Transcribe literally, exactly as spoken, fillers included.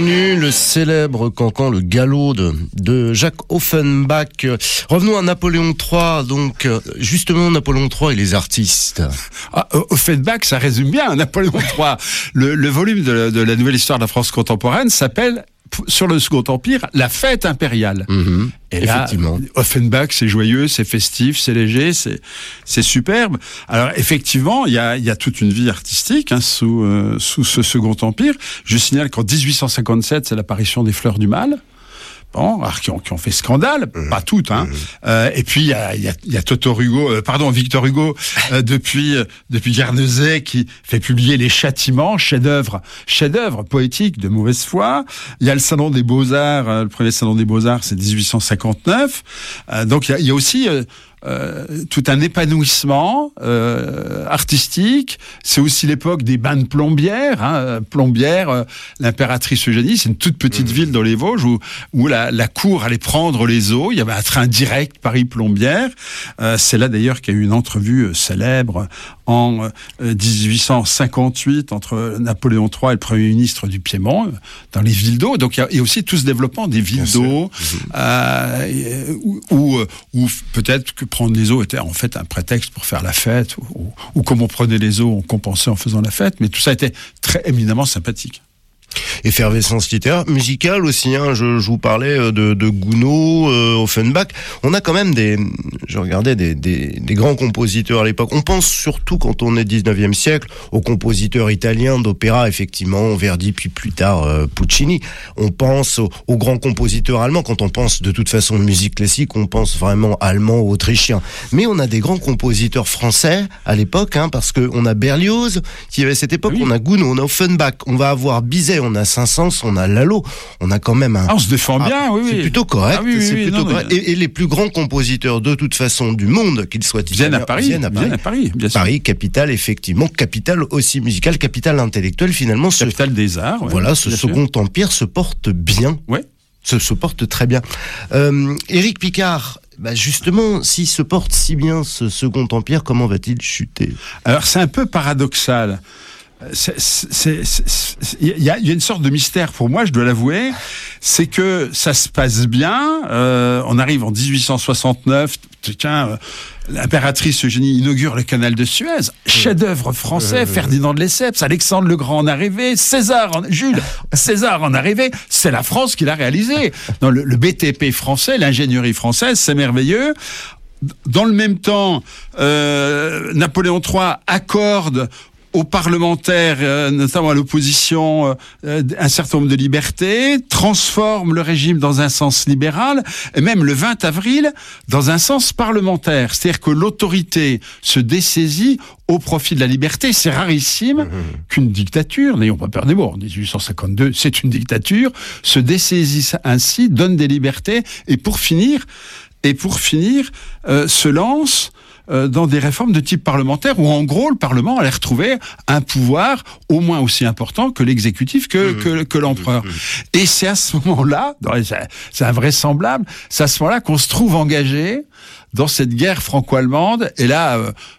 Le célèbre cancan, le galop de, de Jacques Offenbach. Revenons à Napoléon trois, donc justement Napoléon trois et les artistes. Ah, Offenbach, ça résume bien Napoléon trois. Le, le volume de la, de la nouvelle histoire de la France contemporaine s'appelle, sur le Second Empire, la fête impériale. Mmh, et là, effectivement. Offenbach, c'est joyeux, c'est festif, c'est léger, c'est, c'est superbe. Alors, effectivement, il y a, il y a toute une vie artistique hein, sous, euh, sous ce Second Empire. Je signale qu'en dix-huit cent cinquante-sept, c'est l'apparition des Fleurs du Mal. Bon, alors, qui ont, qui ont fait scandale, mmh. pas toutes, hein. Mmh. Euh, et puis il y a, y a, y a Toctor Hugo, euh, pardon, Victor Hugo, euh, depuis euh, depuis Guernesey, qui fait publier Les Châtiments, chef-d'œuvre, chef-d'œuvre poétique de mauvaise foi. Il y a le Salon des Beaux-Arts, euh, le premier Salon des Beaux-Arts, c'est dix-huit cent cinquante-neuf. Euh, donc il y a, y a aussi euh, Euh, tout un épanouissement euh, artistique. C'est aussi l'époque des bains de Plombières. Hein. Plombières, euh, l'impératrice Eugénie, c'est une toute petite mmh. ville dans les Vosges où, où la, la cour allait prendre les eaux. Il y avait un train direct Paris-Plombières. Euh, c'est là d'ailleurs qu'il y a eu une entrevue euh, célèbre en euh, dix-huit cent cinquante-huit entre Napoléon trois et le Premier ministre du Piémont, euh, dans les villes d'eau. Donc il y a, il y a aussi tout ce développement des villes Bien d'eau, euh, où, où, où peut-être que prendre les eaux était en fait un prétexte pour faire la fête, ou, ou, ou comme on prenait les eaux, on compensait en faisant la fête, mais tout ça était très éminemment sympathique. Effervescence littéraire, musicale aussi, hein. je, je vous parlais de, de Gounod, euh, Offenbach. On a quand même des, je regardais des, des, des grands compositeurs à l'époque. On pense surtout, quand on est dix-neuvième siècle, aux compositeurs italiens d'opéra, effectivement, Verdi, puis plus tard euh, Puccini. On pense aux, aux grands compositeurs allemands. Quand on pense de toute façon de musique classique, on pense vraiment allemand ou autrichien. Mais on a des grands compositeurs français à l'époque, hein, parce qu'on a Berlioz, qui avait cette époque, oui. On a Gounod, on a Offenbach, on va avoir Bizet, on a Saint-Saëns, on a Lalo, on a quand même un... Ah, on se défend ah, bien, oui, oui. C'est plutôt correct. Ah, oui, oui, c'est oui, plutôt non, correct. Non, et, et les plus grands compositeurs de toute façon du monde, qu'ils soient viennent à Paris, viennent à Paris, viennent à Paris, bien sûr. Paris, capitale effectivement, capitale aussi musicale, capitale intellectuelle finalement. Capitale ce, des arts. Ouais, voilà, ce Second sûr. Empire se porte bien. Ouais. Se, se porte très bien. Euh, Éric Picard. Bah justement, s'il se porte si bien ce Second Empire, comment va-t-il chuter ? Alors c'est un peu paradoxal. Il y, y a une sorte de mystère pour moi, je dois l'avouer, c'est que ça se passe bien. Euh, on arrive en dix-huit cent soixante-neuf. Tiens, euh, l'impératrice Eugénie inaugure le canal de Suez. Chef-d'œuvre français, Ferdinand de Lesseps, Alexandre le Grand en arrivée, César, en, Jules César en arrivée. C'est la France qui l'a réalisé. Dans le, le B T P français, l'ingénierie française, c'est merveilleux. Dans le même temps, euh, Napoléon trois accorde aux parlementaires, euh, notamment à l'opposition, euh, un certain nombre de libertés, transforme le régime dans un sens libéral, et même le vingt avril, dans un sens parlementaire. C'est-à-dire que l'autorité se dessaisit au profit de la liberté. C'est rarissime mmh. qu'une dictature, n'ayons pas peur des mots, en dix-huit cent cinquante-deux, c'est une dictature, se dessaisit ainsi, donne des libertés, et pour finir, et pour finir, euh, se lance dans des réformes de type parlementaire où en gros le Parlement allait retrouver un pouvoir au moins aussi important que l'exécutif, que, mmh. que, que l'empereur. Mmh. Et c'est à ce moment-là, c'est invraisemblable, c'est à ce moment-là qu'on se trouve engagé dans cette guerre franco-allemande. Et là, euh,